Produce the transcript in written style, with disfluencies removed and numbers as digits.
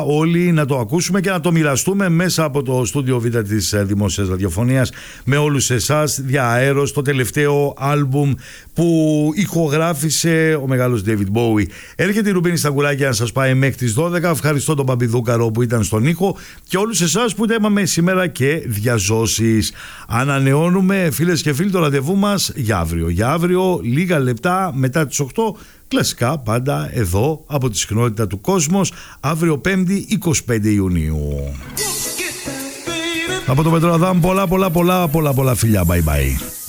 όλοι να το ακούσουμε και να το μοιραστούμε μέσα από το στούντιο Β της Δημόσιας Ραδιοφωνίας με όλους εσάς δια αέρος, το τελευταίο άλμπουμ που ηχογράφησε ο μεγάλος David Bowie. Έρχεται η Ρουμπίνη Σταγκουράκη να σας πάει μέχρι τις 12. Ευχαριστώ τον Παπιδούκαρο που ήταν στον ήχο και όλους εσάς που τέμαμε σήμερα και διαζώσεις. Ανανεώνουμε, φίλες και φίλοι, το ραντεβού μας για αύριο. Για αύριο, λίγα λεπτά μετά τις 8, κλασικά πάντα εδώ από τη συχνότητα του Κόσμος, αύριο 5η 25 Ιουνίου. Από το Πετροδάμ πολλά φιλιά, bye bye.